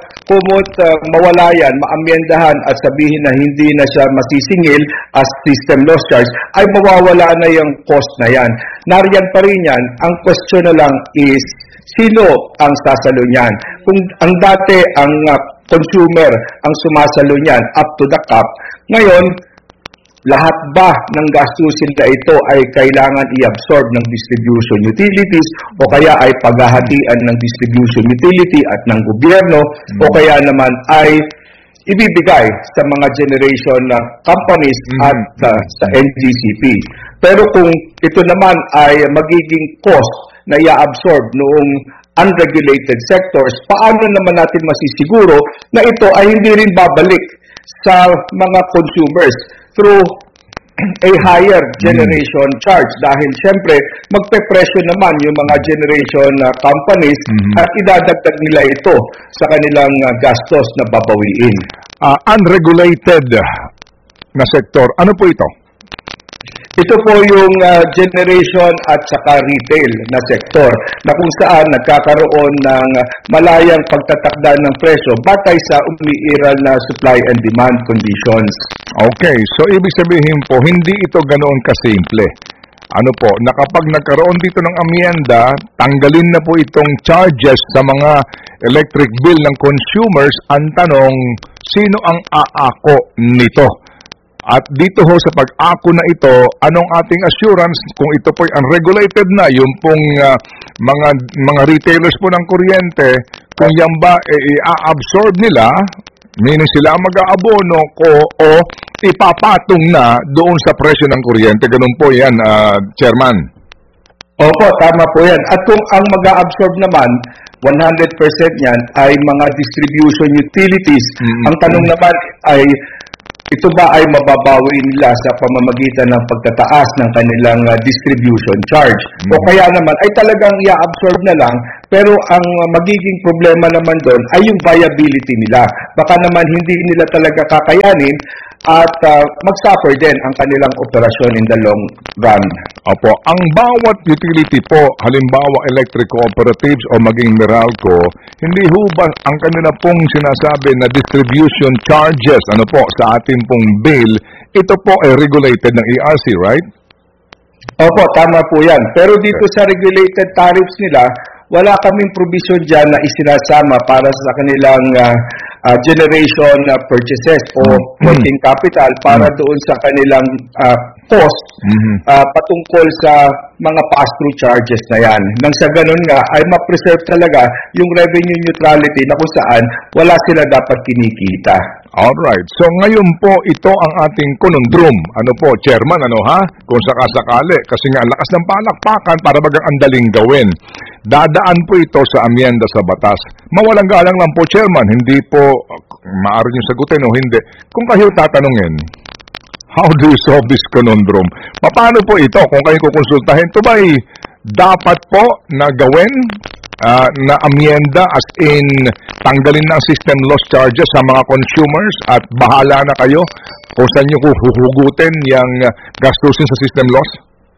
mawala yan, maamyendahan at sabihin na hindi na siya masisingil as system loss charge, ay mawawala na yung cost na yan. Nariyan pa rin yan. Ang question na lang is, sino ang sasalo niyan? Kung ang dati ang consumer ang sumasalo niyan up to the cap, ngayon, lahat ba ng gastusin na ito ay kailangan i-absorb ng distribution utilities o kaya ay paghahatian ng distribution utility at ng gobyerno o kaya naman ay ibibigay sa mga generation na companies at sa NGCP. Pero kung ito naman ay magiging cost na i-absorb noong unregulated sectors, paano naman natin masisiguro na ito ay hindi rin babalik sa mga consumers through a higher generation charge? Dahil syempre, magpe-presyo naman yung mga generation companies at idadagdag nila ito sa kanilang gastos na babawiin. Unregulated na sektor, ano po ito? Ito po yung generation at saka retail na sektor na kung saan nagkakaroon ng malayang pagtatakda ng presyo batay sa umiiral na supply and demand conditions. Okay, so ibig sabihin po, hindi ito ganoon kasimple. ano po, na kapag nagkaroon dito ng amyenda, tanggalin na po itong charges sa mga electric bill ng consumers. Ang tanong, sino ang aako nito? At dito ho sa pag-ako na ito, anong ating assurance kung ito po'y unregulated na, yung pong mga retailers po ng kuryente, kung yan ba i-absorb nila, meaning sila mag-aabono o ipapatong na doon sa presyo ng kuryente. Ganun po yan, Chairman. Opo, tama po yan. At kung ang mag-a-absorb naman, 100% yan ay mga distribution utilities. Ang tanong naman ay, ito ba ay mababawi nila sa pamamagitan ng pagtataas ng kanilang distribution charge? O kaya naman ay talagang i-absorb na lang, pero ang magiging problema naman doon ay yung viability nila. Baka naman hindi nila talaga kakayanin at mag-suffer din ang kanilang operasyon in the long run. Opo, ang bawat utility po, halimbawa electric cooperatives o maging Meralco, hindi ho ba ang kanila pong sinasabi na distribution charges, ano po, sa ating pong bill, ito po ay regulated ng ERC, right? Opo, tama po yan. Pero dito sa regulated tariffs nila, wala kaming provision dyan na isinasama para sa kanilang generation purchases o working capital para doon sa kanilang cost patungkol sa mga pass-through charges na yan. Nang sa ganun nga ay ma-preserve talaga yung revenue neutrality na kung saan wala sila dapat kinikita. Alright. So ngayon po ito ang ating conundrum. Ano po, Chairman, ano ha? Kung sakasakali, kasi nga lakas ng palakpakan para bagang andaling gawin. Dadaan po ito sa amyenda sa batas. Mawalang galang lang po, Chairman, hindi po maaari nyo sagutin o hindi. Kung kayo tatanungin, how do you solve this conundrum? Paano po ito kung kayo kukonsultahin? Ito ba ay dapat po na gawin na amyenda as in tanggalin ng system loss charges sa mga consumers at bahala na kayo kung saan nyo huhugutin yung gastusin sa system loss?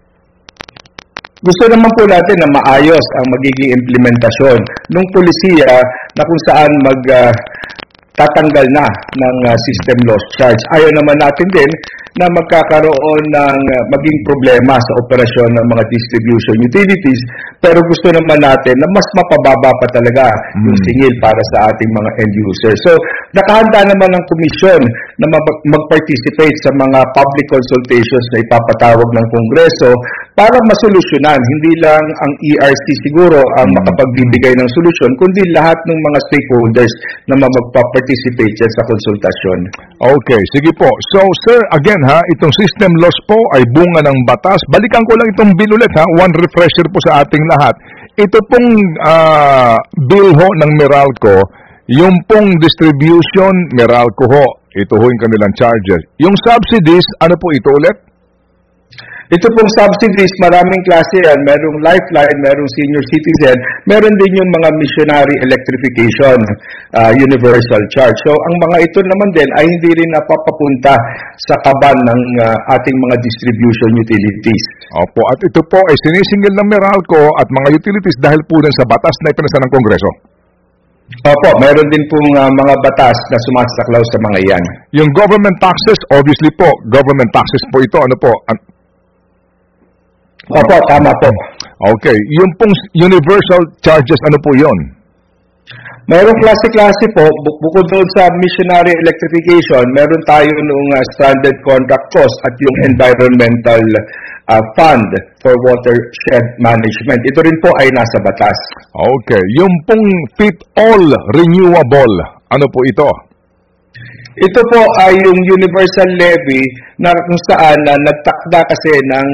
Gusto naman po natin na maayos ang magiging implementasyon ng polisiya na kung saan tatanggal na ng system loss charge. Ayaw naman natin din na magkakaroon ng maging problema sa operasyon ng mga distribution utilities, pero gusto naman natin na mas mapababa pa talaga yung singil para sa ating mga end users. So, nakahanda naman ang komisyon na mag-participate sa mga public consultations na ipapatawag ng Kongreso para masolusyonan. Hindi lang ang ERC siguro ang makapagbibigay ng solusyon, kundi lahat ng mga stakeholders na magpa-participate sa konsultasyon. Okay, sige po. So, sir, again ha, itong system loss po ay bunga ng batas. Balikan ko lang itong bill ulit ha, one refresher po sa ating lahat. Ito pong bill ho ng Meralco, yung pong distribution, Meralco ho, ito ho yung kanilang charges. Yung subsidies, ano po ito ulit? Ito pong subsidies, maraming klase yan. Merong lifeline, merong senior citizen, meron din yung mga missionary electrification universal charge. So, ang mga ito naman din ay hindi rin napapapunta sa kaban ng ating mga distribution utilities. Opo, at ito po ay sinisingil ng Meralco at mga utilities dahil po din sa batas na ipinasa ng Kongreso. Opo, mayroon din pong mga batas na sumasaklaw sa mga iyan. Yung government taxes, obviously po, government taxes po ito, ano po? Opo, tama po. Okay, yung pong universal charges, ano po yon? Mayroong klase-klase po, bukod doon sa missionary electrification, meron tayo noong stranded contract cost at yung environmental fund for watershed management. Ito rin po ay nasa batas. Okay, yung pong fit all renewable, ano po ito? Ito po ay yung universal levy na kung saan nagtakda kasi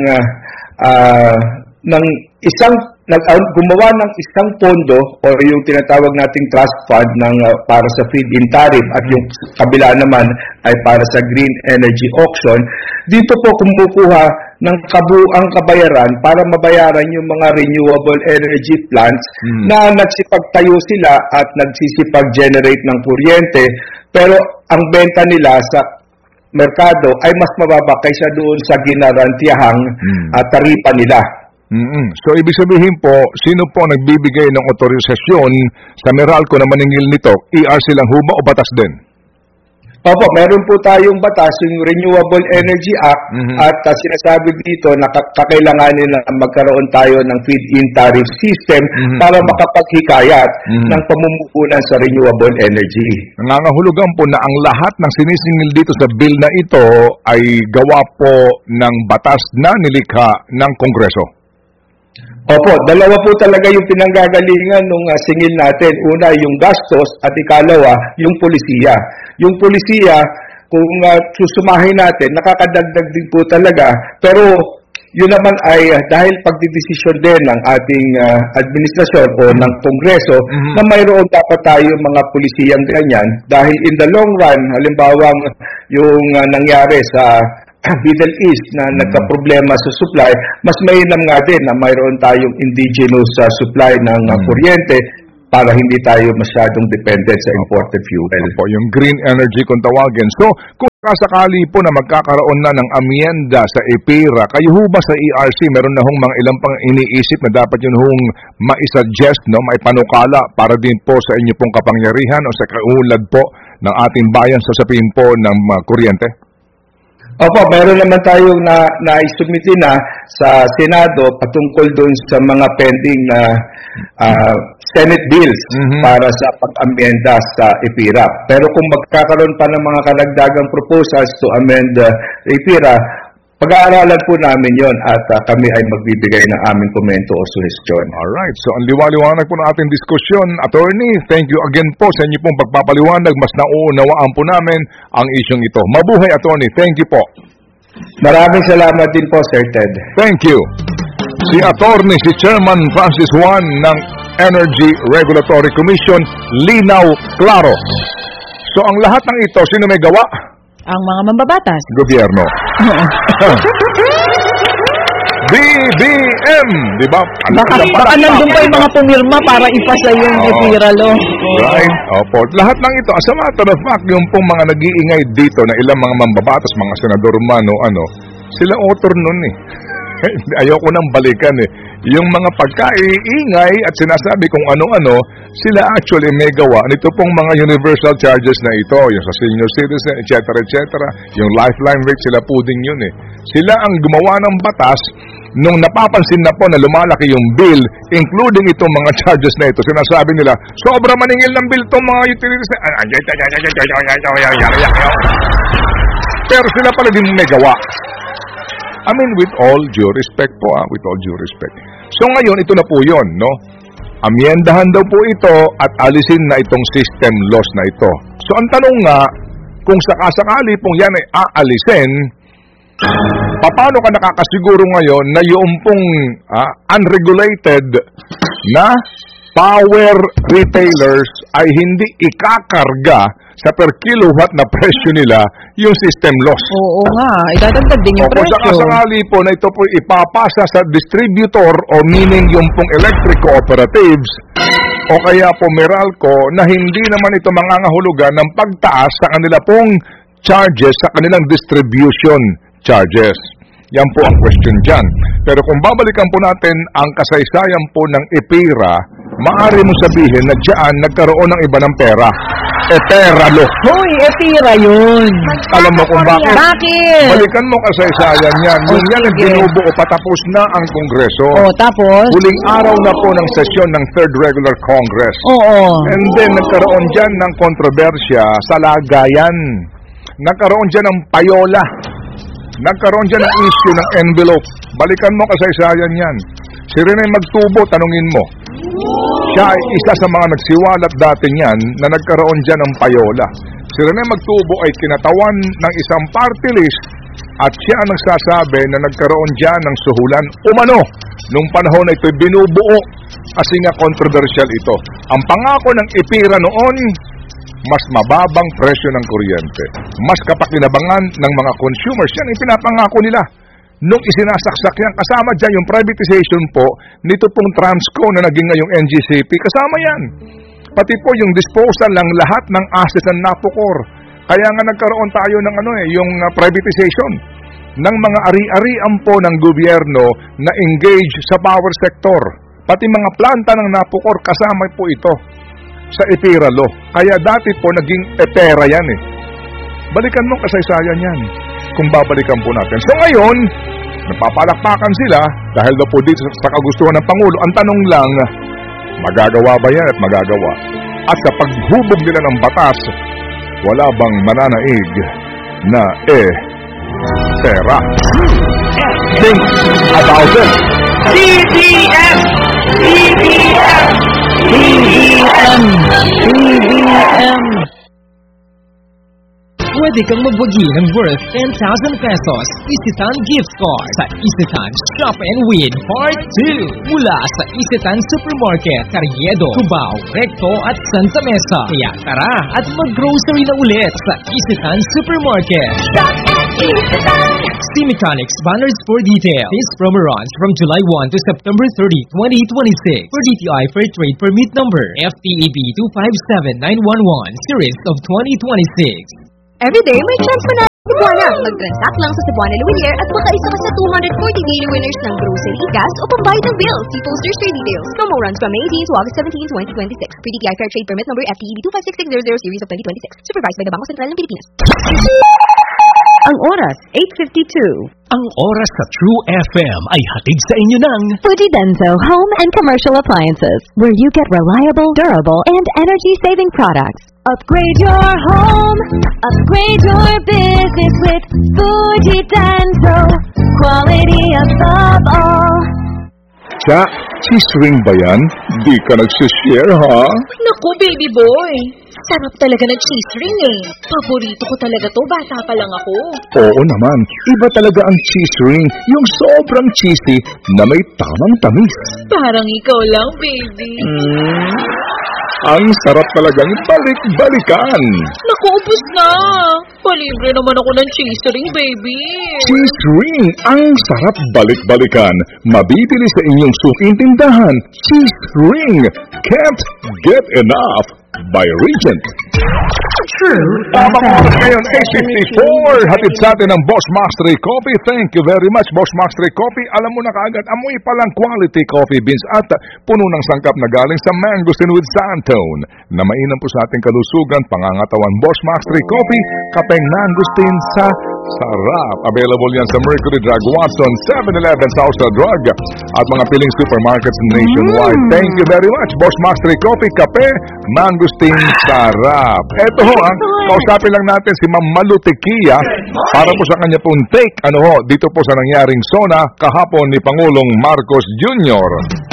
ng isang gumawa ng isang pondo o yung tinatawag nating trust fund para sa feed-in tariff at yung kabila naman ay para sa green energy auction. Dito po kumukuha ng kabuang kabayaran para mabayaran yung mga renewable energy plants na nagsipagtayo sila at nagsisipag-generate ng kuryente, pero ang benta nila sa merkado ay mas mababa kaysa doon sa ginarantiyahang taripa nila. So, ibig sabihin po, sino po nagbibigay ng otorisasyon sa Meralco na maningil nito? ERC lang ho ba o batas din? Opo, meron po tayong batas, yung Renewable Energy Act, at sinasabi dito na kakailanganin na magkaroon tayo ng feed-in tariff system para makapaghikayat ng pamumuhunan sa renewable energy. Nangangahulugan po na ang lahat ng sinisingil dito sa bill na ito ay gawa po ng batas na nilikha ng Kongreso. Opo, dalawa po talaga yung pinanggagalingan nung singil natin. Una, yung gastos, at ikalawa, yung polisiya. Yung polisiya, kung susumahin natin, nakakadagdag din po talaga. Pero yun naman ay dahil pagdidesisyon din ng ating administrasyon o ng Kongreso na mayroon dapat tayo mga polisiyang ganyan. Dahil in the long run, halimbawa yung nangyari sa Middle East na nagka-problema sa supply, mas mainam nga din na mayroon tayong indigenous supply ng kuryente para hindi tayo masyadong dependent sa imported fuel. Po, yung green energy kung tawagin. So, kung sakali po na magkakaroon na ng amyenda sa EPIRA, kayo ho ba sa ERC, meron na hong mga ilang pang iniisip na dapat yun hong maisuggest, no, maipanukala para din po sa inyo pong kapangyarihan o sa kaulad po ng ating bayan sa sapin po ng kuryente? Opo, meron naman tayong na-submiti na sa Senado patungkol doon sa mga pending na Senate bills para sa pag-amenda sa EPIRA. Pero kung magkakaroon pa ng mga karagdagang proposals to amend EPIRA, pag-aaralan po namin yon at kami ay magbibigay ng aming komento o suhestyon. Alright, so ang liwaliwanag po ng ating diskusyon. Attorney, thank you again po sa inyo pong pagpapaliwanag. Mas nauunawaan po namin ang isyong ito. Mabuhay, Attorney. Thank you po. Maraming salamat din po, Sir Ted. Thank you. Si Attorney, si Chairman Francis Juan ng Energy Regulatory Commission, linaw, klaro. So ang lahat ng ito, sino may gawa? Ang mga mambabatas. Gobyerno. BBM, di ba? Baka nandun pa yung mga pumirma para ipasa yung EPIRA law. Right. Opo. Lahat ng ito, as a matter of fact, yung pong mga nag-iingay dito na ilang mga mambabatas, mga senador man o ano, sila author nun eh. Ayoko nang balikan eh. Yung mga pagkaiingay at sinasabi kung ano-ano, sila actually may gawa nito pong mga universal charges na ito, yung sa senior citizen, etc., etc., yung lifeline rate, sila po din yun eh. Sila ang gumawa ng batas nung napapansin na po na lumalaki yung bill, including itong mga charges na ito. Sinasabi nila, sobra maningil ng bill itong mga utilities. Pero sila pala din may gawa. I mean, with all due respect po, with all due respect. So ngayon, ito na po yun, no? Amyendahan daw po ito at alisin na itong system loss na ito. So ang tanong nga, kung sakasakali pong yan ay aalisin, paano ka nakakasiguro ngayon na yung pong unregulated na power retailers ay hindi ikakarga sa per kilowatt na presyo nila yung system loss? Oo nga, idadagdag din yung presyo. Kung sakasakali po na ito po ipapasa sa distributor o meaning yung pong electric cooperatives o kaya po Meralco na hindi naman ito mangangahulugan ng pagtaas sa kanila pong charges sa kanilang distribution charges. Yan po ang question dyan. Pero kung babalikan po natin ang kasaysayan po ng EPIRA, maaari mo sabihin na dyan nagkaroon ng iba ng pera. Eteralo. Hoy, EPIRA yun. Alam mo kung bakit? Bakit? Balikan mo kasaysayan yan. Yung yan ang binubuo, patapos na ang Kongreso. Oh, tapos? Huling araw na po ng sesyon ng Third Regular Congress. Oo. And then nagkaroon dyan ng kontrobersya sa lagayan. Nagkaroon dyan ng payola. Nagkaroon dyan ng issue ng envelope. Balikan mo kasaysayan yan. Si Rene Magtubo, tanungin mo. Siya ay isa sa mga nagsiwalat dati niyan na nagkaroon dyan ng payola. Si Rene Magtubo ay kinatawan ng isang party list at siya ang nagsasabi na nagkaroon dyan ng suhulan umano. Nung panahon na ito'y binubuo kasi nga controversial ito. Ang pangako ng EPIRA noon, mas mababang presyo ng kuryente, mas kapakinabangan ng mga consumers. Yan ang pinapangako nila. Nung isinasaksak yan, kasama dyan yung privatization po, nito pong Transco na naging ngayong NGCP, kasama yan. Pati po yung disposal ng lahat ng assets ng Napocor. Kaya nga nagkaroon tayo ng yung privatization ng mga ari-arian po ng gobyerno na engage sa power sector. Pati mga planta ng Napocor, kasama po ito sa EPIRA law. Kaya dati po naging EPERA yan eh. balikan mo ang kasaysayan yan. Kung babalikan po natin. So ngayon, napapalakpakan sila dahil daw po dito sa kagustuhan ng Pangulo. Ang tanong lang, magagawa ba yan at magagawa? At sa paghubog nila ng batas, wala bang mananaig na pera? Think about it. TVM! TVM! TVM! TVM! Pwede kang magwagi ng worth 10,000 pesos Isitan gift card sa Isitan Shop and Win Part 2 mula sa Isitan Supermarket, Carriedo, Cubao, Recto at Santa Mesa. Kaya tara at mag-grocery na ulit sa Isitan Supermarket. Shop at Isitan! See Mechanics banners for details. This promo runs from July 1 to September 30, 2026 for DTI Fair Trade Permit Number FTEB 257911 Series of 2026. Everyday may chance ka na Cebuana. Mag-transact lang sa Cebuana Luwilier at makaisa ka sa 240 daily winners ng grocery, gas o pambayad ng bills. See posters for details. Promo runs from May 18 to August 17, 2026. PDTI Fair Trade Permit Number FTEB 256600 Series of 2026. Supervised by the Bangko Sentral ng Pilipinas. Ang oras, 8:52. Ang oras sa True FM ay hatid sa inyo ng Fujidenso Home and Commercial Appliances, where you get reliable, durable, and energy-saving products. Upgrade your home, upgrade your business with Fujidenso. Quality above all. Cha, cheese ring ba yan? Di ka nagsishare, ha? Naku, baby boy. Sarap talaga ng cheese ring eh. Paborito ko talaga to, bata pa lang ako. Oo naman, iba talaga ang cheese ring, yung sobrang cheesy na may tamang tamis. Parang ikaw lang, baby. Ang sarap talagang balik-balikan. Naku, ubus na. Palibre naman ako ng cheese ring, baby. Cheese ring, ang sarap balik-balikan. Mabibili sa inyong sukintindahan. Cheese ring, can't get enough. By Regent. True. Tamang oras ngayon, 8:54. Hatid sa atin ng Boss Mastery Coffee. Thank you very much, Boss Mastery Coffee. Alam mo na kaagad, amoy palang quality coffee beans at puno ng sangkap na galing sa Mangosteen with Santone. Na mainam po sa ating kalusugan, pangangatawan. Boss Mastery Coffee, kapeng Mangosteen sa sarap. Available yan sa Mercury Drug, Watson, 7-Eleven, Southside Drug at mga piling supermarkets nationwide. Thank you very much, Boss Mastery Coffee, kape, Mangosteen, sarap. Eto ho, kausapin lang natin si Ma'am Malu Tequia para po sa kanya pong take, dito po sa nangyaring SONA kahapon ni Pangulong Marcos Jr.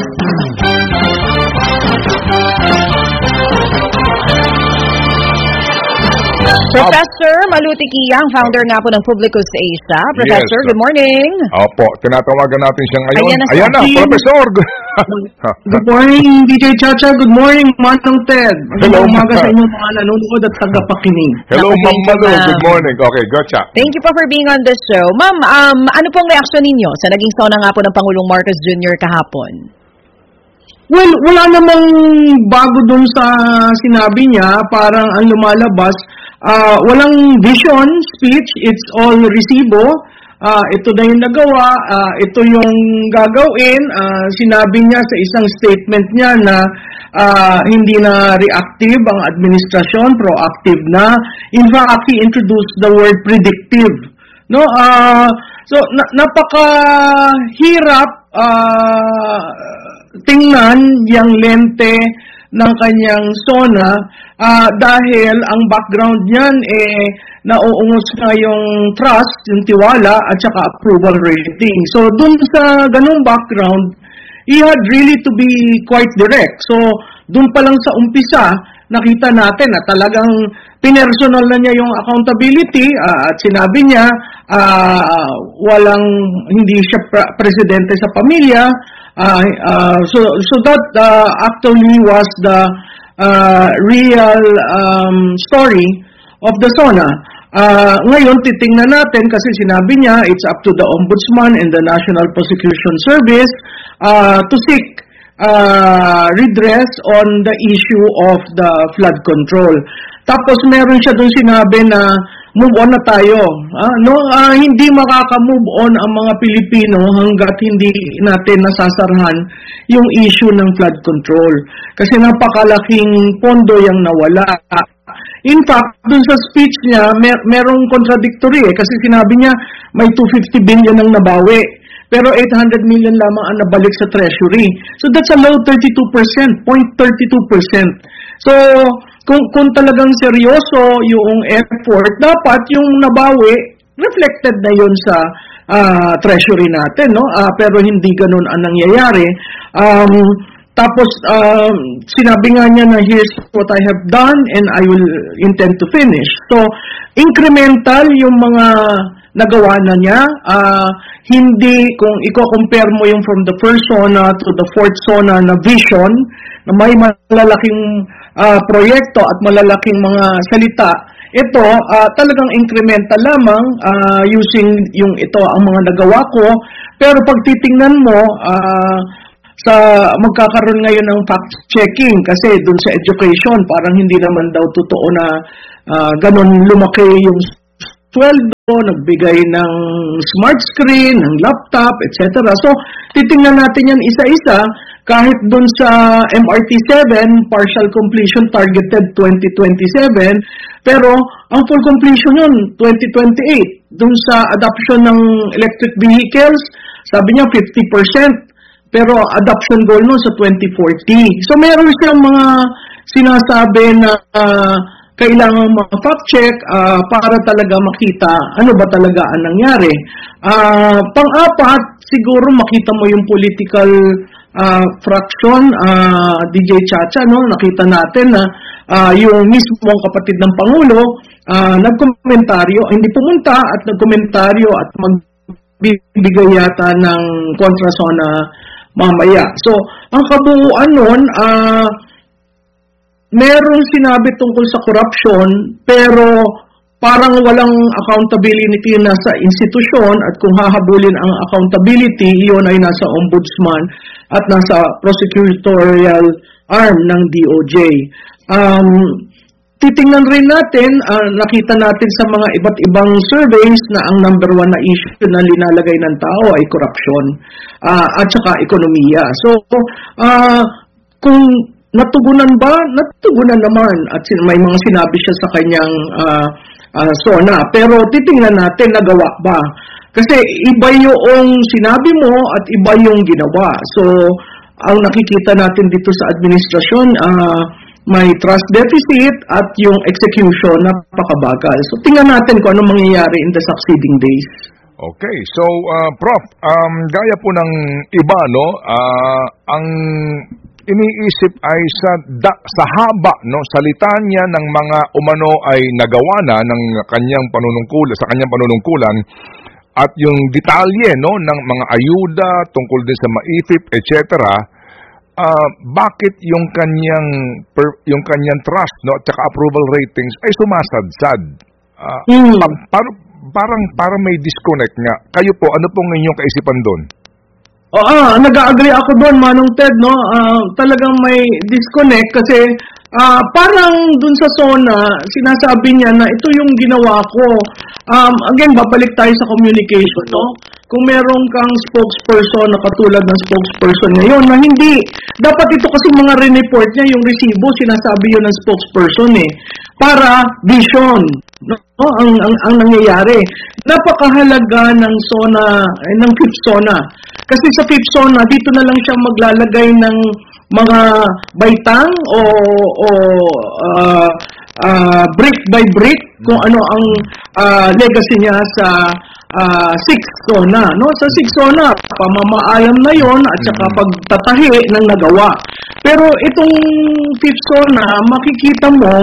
Professor Malu Tequia, ang founder nga po ng Publicus Asia. Professor, Yes. good morning. Opo, tinatawagan natin siya ngayon. Ayan na si Ayan na, Akim. Professor. Good morning, DJ Chacha. Good morning, Manong Ted. Hello, Magandang umaga ma'am. sa inyong mga nanonood at tagapakinig. Hello, Naku, Ma'am thank you, Malu. ma'am. Good morning. Okay, gotcha. Thank you po for being on the show. Ma'am, ano pong reaksyon ninyo sa naging SONA nga po ng Pangulong Marcos Jr. kahapon? Well, wala namang bago dun sa sinabi niya. Parang ang lumalabas, walang vision, speech, it's all resibo. Ito na yung nagawa, ito yung gagawin. Sinabi niya sa isang statement niya na hindi na reactive ang administrasyon, proactive na. In fact, he introduced the word predictive. No, so napakahirap tingnan yung lente ng kanyang SONA dahil ang background niyan nauungos na yung trust, yung tiwala at saka approval rating. So dun sa ganung background, he had really to be quite direct. So dun pa lang sa umpisa, nakita natin na talagang pinersonal na niya yung accountability at sinabi niya hindi siya presidente sa pamilya. So that actually was the real story of the SONA. Ngayon, titingnan natin kasi sinabi niya it's up to the Ombudsman and the National Prosecution Service to seek redress on the issue of the flood control. Tapos meron siya doon sinabi na move on na tayo. Hindi makaka-move on ang mga Pilipino hanggat hindi natin nasasarahan yung issue ng flood control. Kasi napakalaking pondo yung nawala. In fact, dun sa speech niya, merong contradictory kasi sinabi niya may 250 billion ang nabawi. Pero 800 million lamang ang nabalik sa Treasury. So that's a low 32%, 0.32%. So kung talagang seryoso yung effort, dapat yung nabawi, reflected na yun sa Treasury natin, no? Pero hindi ganun ang nangyayari. Tapos, sinabi nga niya na here's what I have done and I will intend to finish. So, incremental yung mga nagawa na niya. Hindi, kung i-compare mo yung from the first SONA to the fourth SONA na vision, na may malalaking proyekto at malalaking mga salita, ito, talagang incremental lamang using yung ito ang mga nagawa ko. Pero pag titingnan mo, magkakaroon ngayon ng fact-checking kasi dun sa education, parang hindi naman daw totoo na ganun lumaki yung sweldo, nagbigay ng smart screen, ng laptop, etc. So, titingnan natin yan isa-isa. Kahit dun sa MRT-7, partial completion targeted 2027, pero ang full completion yun, 2028. Dun sa adoption ng electric vehicles, sabi niya 50%, pero adoption goal nun sa 2040. So, meron siyang mga sinasabi na kailangan ma-fact-check para talaga makita ano ba talaga ang nangyari. Pang-apat, siguro makita mo yung political fraction, DJ Chacha, no? Nakita natin na yung mismong kapatid ng Pangulo nagkomentaryo, hindi pumunta at nagkomentaryo at magbibigay yata ng kontrasona mamaya. So, ang kabuuan nun, merong sinabi tungkol sa corruption, pero parang walang accountability na sa institusyon at kung hahabulin ang accountability, iyon ay nasa ombudsman at nasa prosecutorial arm ng DOJ. Titingnan rin natin, nakita natin sa mga iba't ibang surveys na ang number one na issue na linalagay ng tao ay corruption at saka ekonomiya. So, kung natugunan ba? Natugunan naman at may mga sinabi siya sa kanyang SONA. Pero titingnan natin nagawa ba? Kasi iba yung sinabi mo at iba yung ginawa. So, ang nakikita natin dito sa administrasyon, may trust deficit at yung execution napakabagal. So, tingnan natin kung ano mangyayari in the succeeding days. Okay, so Prof, gaya po ng iba, no, ang iniisip ay sa haba, no, salita niya ng mga umano ay nagawa na ng kanyang panunungkulan, sa kanyang panunungkulan, at yung detalye, no, ng mga ayuda tungkol din sa MAIFIP, etc. Bakit yung kanyang trust, no, at saka approval ratings ay sumasadsad? Parang may disconnect nga. Kayo po, ano pong inyong kaisipan doon? Nag-agree ako doon, Manong Ted, no? Talagang may disconnect kasi parang doon sa SONA, sinasabi niya na ito yung ginawa ko. Again, babalik tayo sa communication, no? Kung meron kang spokesperson na katulad ng spokesperson ngayon na hindi, dapat ito kasi mga re-report niya, yung resibo, sinasabi yun ng spokesperson para vision, no? Ang nangyayari. Napakahalaga ng SONA, ng fifth SONA. Kasi sa fifth SONA, dito na lang siya maglalagay ng mga baitang o brick by brick kung ano ang legacy niya sa sixth SONA, no? Sa sixth SONA, pamamaalam na yon at saka pagtatahi ng nagawa. Pero itong fifth SONA, makikita mo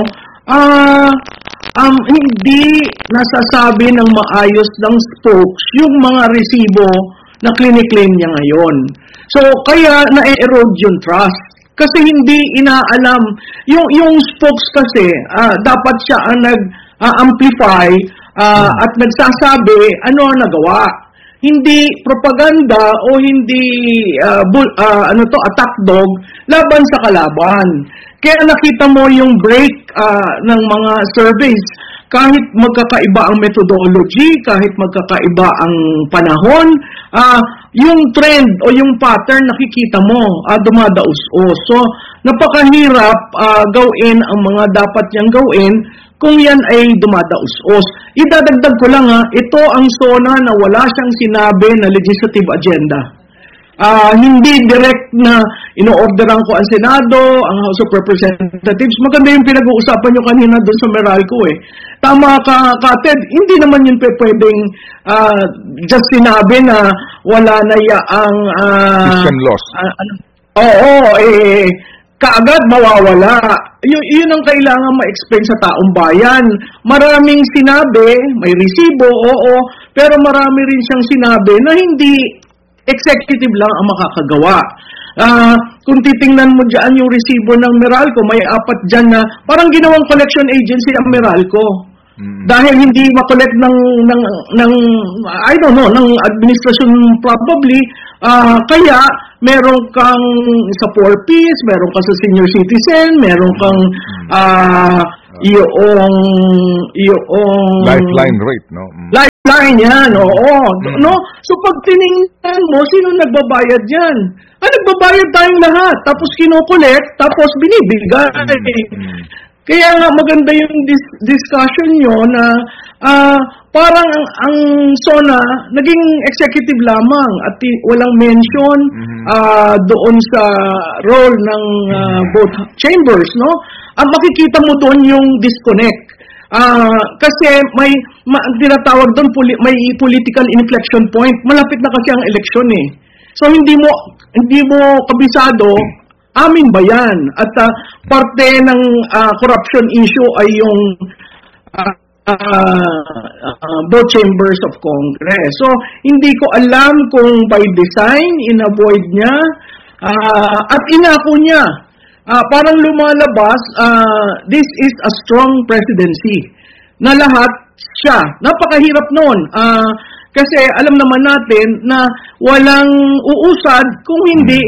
hindi nasasabi ng maayos ng spokes yung mga resibo na clinic-claim niya ngayon. So, kaya na-erode yung trust. Kasi hindi inaalam. Yung spokes kasi, dapat siya ang nag-amplify at nagsasabi ano ang nagawa. Hindi propaganda o hindi attack dog laban sa kalaban. Kaya nakita mo yung break ng mga surveys. kahit magkakaiba ang methodology, kahit magkakaiba ang panahon, yung trend o yung pattern nakikita mo, dumadaos-os. So, napakahirap gawin ang mga dapat niyang gawin kung yan ay dumadaos-os. Idadagdag ko lang ito ang SONA na wala siyang sinabi na legislative agenda. Hindi direct na ino-orderan ko ang Senado, ang House of Representatives. Maganda yung pinag-uusapan nyo kanina doon sa Meralco eh. Tama ka, Ted, hindi naman yun pwedeng just sinabi na wala na yaang system loss. Kaagad mawawala. Yun ang kailangan ma-explain sa taong bayan. Maraming sinabi, may resibo, oo, pero marami rin siyang sinabi na hindi executive lang ang makakagawa. Kung titingnan mo dyan yung resibo ng Meralco, may 4 dyan na parang ginawang collection agency ang Meralco. Dahil hindi ma-collect ng I don't know, ng administration probably, kaya meron kang sa 4Ps, meron ka sa senior citizen, meron kang yung lifeline rate, no? Lifeline yan, oo. No? So pag tiningnan mo, sino nagbabayad yan? Nagbabayad tayong lahat. Tapos kinukulit, tapos binibigay. Kaya nga maganda yung discussion nyo na parang ang SONA naging executive lamang at walang mention doon sa role ng both chambers, no? Makikita mo doon yung disconnect. Kasi may tinatawag doon may political inflection point. Malapit na kasi ang eleksyon eh. So hindi mo kabisado amin ba yan? At parte ng corruption issue ay yung both chambers of Congress. So, hindi ko alam kung by design, in-avoid niya, at inako niya. Parang lumalabas, this is a strong presidency. Na lahat siya. Napakahirap nun. Kasi alam naman natin na walang uusad kung hindi